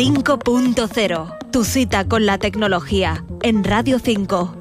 5.0, tu cita con la tecnología, en Radio 5.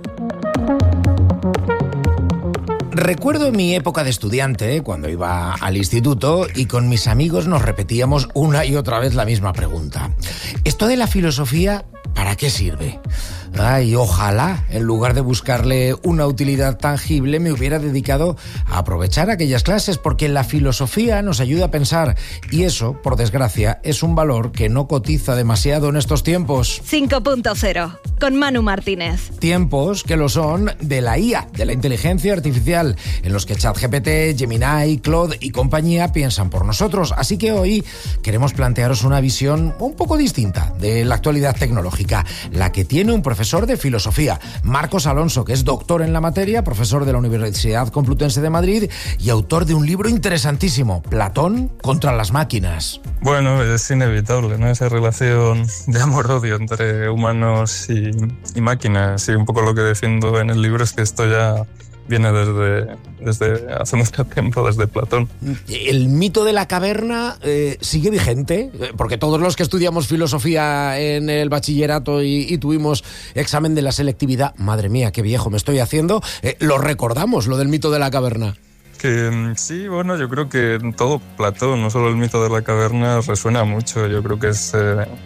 Recuerdo mi época de estudiante, cuando iba al instituto y con mis amigos nos repetíamos una y otra vez la misma pregunta. ¿Esto de la filosofía para qué sirve? Ay, ojalá, en lugar de buscarle una utilidad tangible, me hubiera dedicado a aprovechar aquellas clases, porque la filosofía nos ayuda a pensar y eso, por desgracia, es un valor que no cotiza demasiado en estos tiempos. 5.0, con Manu Martínez. Tiempos que lo son de la IA, de la inteligencia artificial, en los que ChatGPT, Gemini, Claude y compañía piensan por nosotros. Así que hoy queremos plantearos una visión un poco distinta de la actualidad tecnológica, la que tiene un profesor de filosofía, Marcos Alonso, que es doctor en la materia, profesor de la Universidad Complutense de Madrid y autor de un libro interesantísimo, Platón contra las máquinas. Bueno, es inevitable, ¿no? Esa relación de amor-odio entre humanos y máquinas. Y un poco lo que defiendo en el libro es que esto ya viene desde hace mucho tiempo, desde Platón. El mito de la caverna sigue vigente, porque todos los que estudiamos filosofía en el bachillerato y tuvimos examen de la selectividad, madre mía, qué viejo me estoy haciendo, lo recordamos, lo del mito de la caverna. Que sí, bueno, yo creo que todo Platón, no solo el mito de la caverna, resuena mucho. Yo creo que es